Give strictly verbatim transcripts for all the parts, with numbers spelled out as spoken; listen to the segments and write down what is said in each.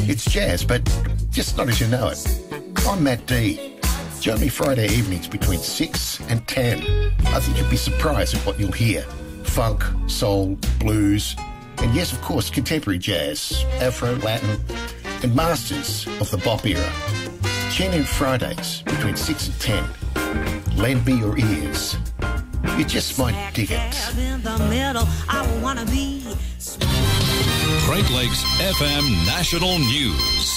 It's jazz, but just not as you know it. I'm Matt D. Join me Friday evenings between six and ten. I think you'll be surprised at what you'll hear. Funk, soul, blues, and yes, of course, contemporary jazz, Afro, Latin, and masters of the bop era. Tune in Fridays between six and ten. Lend me your ears. You just might dig it. Great Lakes F M National News.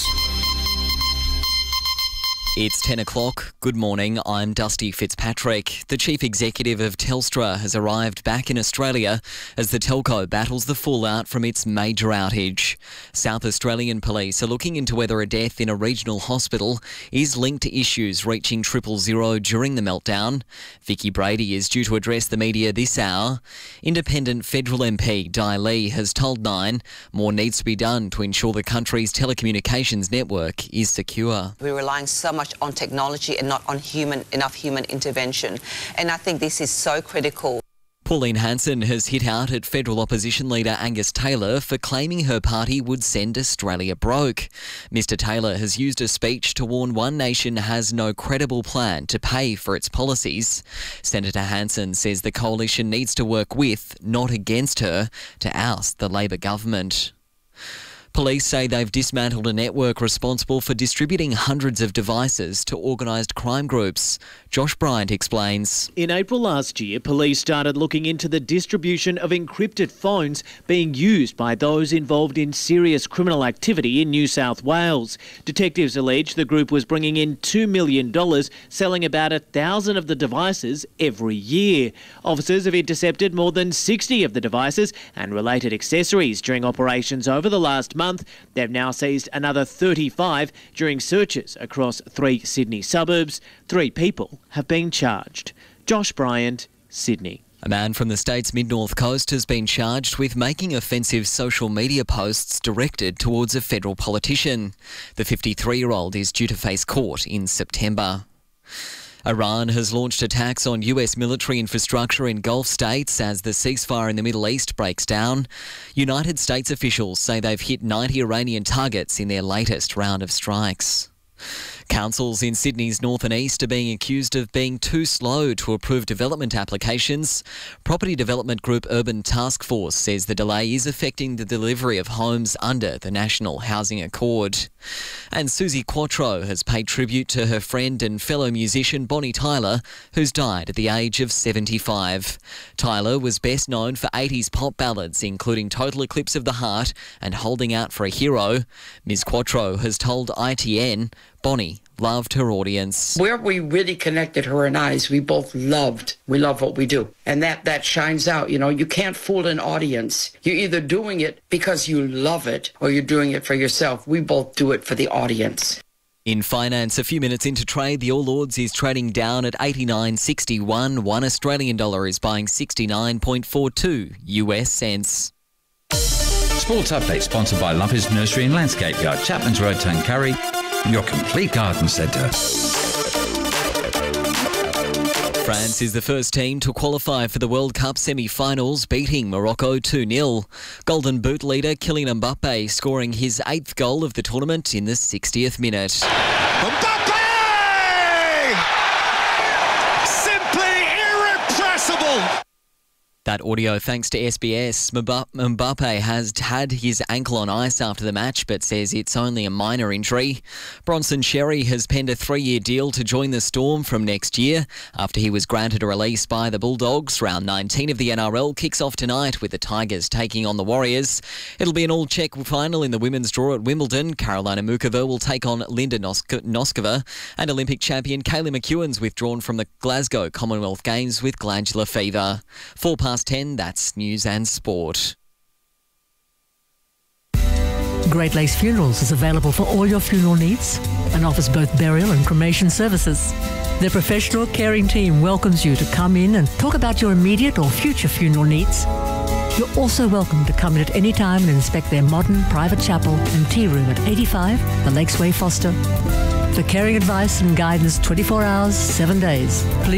It's ten o'clock. Good morning. I'm Dusty Fitzpatrick. The chief executive of Telstra has arrived back in Australia as the telco battles the fallout from its major outage. South Australian police are looking into whether a death in a regional hospital is linked to issues reaching triple zero during the meltdown. Vicky Brady is due to address the media this hour. Independent federal M P Di Lee has told Nine more needs to be done to ensure the country's telecommunications network is secure. We're relying so much on technology and not on human enough human intervention. And I think this is so critical. Pauline Hanson has hit out at federal opposition leader Angus Taylor for claiming her party would send Australia broke. Mister Taylor has used a speech to warn one nation has no credible plan to pay for its policies. Senator Hanson says the coalition needs to work with, not against her, to oust the Labor government. Police say they've dismantled a network responsible for distributing hundreds of devices to organised crime groups. Josh Bryant explains. In April last year, police started looking into the distribution of encrypted phones being used by those involved in serious criminal activity in New South Wales. Detectives allege the group was bringing in two million dollars, selling about a thousand of the devices every year. Officers have intercepted more than sixty of the devices and related accessories during operations over the last month. month. They've now seized another thirty-five during searches across three Sydney suburbs. Three people have been charged. Josh Bryant, Sydney. A man from the state's mid-north coast has been charged with making offensive social media posts directed towards a federal politician. The fifty-three-year-old is due to face court in September. Iran has launched attacks on U S military infrastructure in Gulf states as the ceasefire in the Middle East breaks down. United States officials say they've hit ninety Iranian targets in their latest round of strikes. Councils in Sydney's north and east are being accused of being too slow to approve development applications. Property development group Urban Task Force says the delay is affecting the delivery of homes under the National Housing Accord. And Susie Quatro has paid tribute to her friend and fellow musician Bonnie Tyler, who's died at the age of seventy-five. Tyler was best known for eighties pop ballads, including Total Eclipse of the Heart and Holding Out for a Hero. Miz Quatro has told I T N Bonnie loved her audience. Where we really connected, her and I, is we both loved, we love what we do. And that, that shines out. You know, you can't fool an audience. You're either doing it because you love it or you're doing it for yourself. We both do it for the audience. In finance, a few minutes into trade, the All Ords is trading down at eighty-nine sixty-one. One Australian dollar is buying sixty-nine point four two U S cents. Sports Update sponsored by Lumpy's Nursery and Landscape Yard, Chapman's Road, Tuncurry, your complete garden centre. France is the first team to qualify for the World Cup semi-finals, beating Morocco two nil. Golden Boot leader Kylian Mbappe scoring his eighth goal of the tournament in the sixtieth minute. Mbappe! Simply irrepressible! That audio thanks to S B S. Mbappe has had his ankle on ice after the match, but says it's only a minor injury. Bronson Xerri has penned a three-year deal to join the Storm from next year after he was granted a release by the Bulldogs. Round nineteen of the N R L kicks off tonight with the Tigers taking on the Warriors. It'll be an all-Czech final in the women's draw at Wimbledon. Karolina Mukova will take on Linda Nosk- Noskova, and Olympic champion Kaylee McEwen's withdrawn from the Glasgow Commonwealth Games with glandular fever. Four past ten, that's news and sport. Great Lakes Funerals is available for all your funeral needs and offers both burial and cremation services. Their professional caring team welcomes you to come in and talk about your immediate or future funeral needs. You're also welcome to come in at any time and inspect their modern private chapel and tea room at eighty-five The Lakes Way, Foster. For caring advice and guidance twenty-four hours, seven days, please